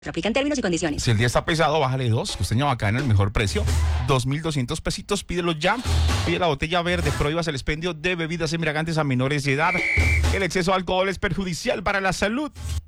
Aplican términos y condiciones. Si el día está pesado, bájale 2. Costeña Bacana, el mejor precio. 2.200 pesitos, pídelo ya. Pide la botella verde, prohíbas el expendio de bebidas embriagantes a menores de edad. El exceso de alcohol es perjudicial para la salud.